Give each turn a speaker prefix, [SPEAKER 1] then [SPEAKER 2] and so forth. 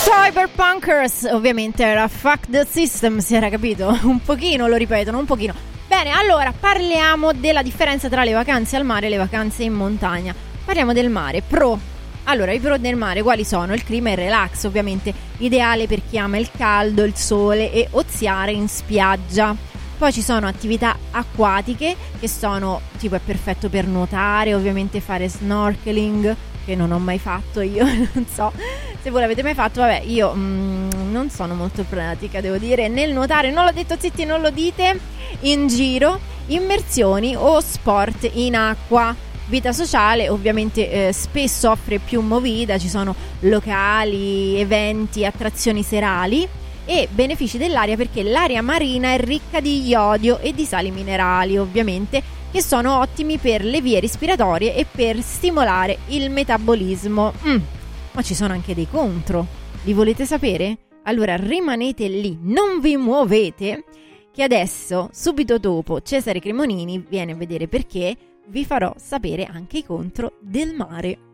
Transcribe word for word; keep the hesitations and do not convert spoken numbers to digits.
[SPEAKER 1] Cyberpunkers, ovviamente era Fuck the System, si era capito? Un pochino, lo ripetono, un pochino. Bene, allora parliamo della differenza tra le vacanze al mare e le vacanze in montagna. Parliamo del mare, pro. Allora, i pro del mare quali sono? Il clima e il relax, ovviamente ideale per chi ama il caldo, il sole e oziare in spiaggia. Poi ci sono attività acquatiche che sono, tipo è perfetto per nuotare, ovviamente fare snorkeling, che non ho mai fatto io, non so se voi l'avete mai fatto, vabbè io mm, non sono molto pratica, devo dire, nel nuotare, non l'ho detto, zitti, non lo dite, in giro, immersioni o sport in acqua. Vita sociale ovviamente eh, spesso offre più movida, ci sono locali, eventi, attrazioni serali e benefici dell'aria perché l'aria marina è ricca di iodio e di sali minerali, ovviamente, che sono ottimi per le vie respiratorie e per stimolare il metabolismo. Mm. Ma ci sono anche dei contro. Li volete sapere? Allora rimanete lì, non vi muovete, che adesso, subito dopo, Cesare Cremonini viene a vedere perché vi farò sapere anche i contro del mare.